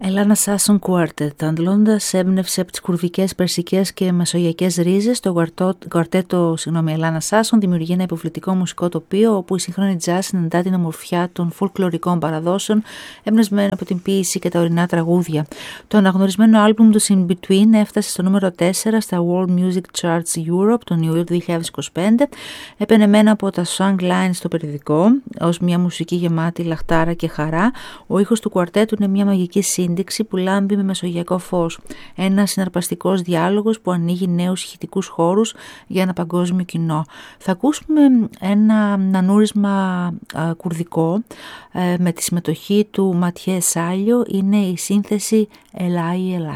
Ελλάνα Σάσον Quartet, αντλώντας έμπνευση από τις κουρδικές, περσικές και μεσογειακές ρίζες, το κουαρτέτο Ελλάνα Σάσον δημιουργεί ένα υποβλητικό μουσικό τοπίο όπου η σύγχρονη jazz συναντά την ομορφιά των φολκλωρικών παραδόσεων, εμπνευσμένο από την ποίηση και τα ορεινά τραγούδια. Το αναγνωρισμένο άλμπουμ του In Between έφτασε στο νούμερο 4 στα World Music Charts Europe τον Ιούλιο του 2025, επενεμένα από τα Song Lines στο περιοδικό, ως μια μουσική γεμάτη λαχτάρα και χαρά. Ο ήχος του κουαρτέτου είναι μια μαγική σύνδεξη που λάμπει με μεσογειακό φως. Ένα συναρπαστικός διάλογος που ανοίγει νέους ηχητικούς χώρους για ένα παγκόσμιο κοινό. Θα ακούσουμε ένα νανούρισμα κουρδικό με τη συμμετοχή του Ματιέ Σάλιο. Είναι η σύνθεση Ελάι Ελάι.